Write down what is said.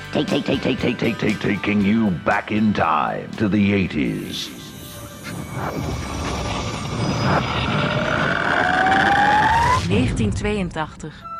Taking you back in time to the 80s. ...1982.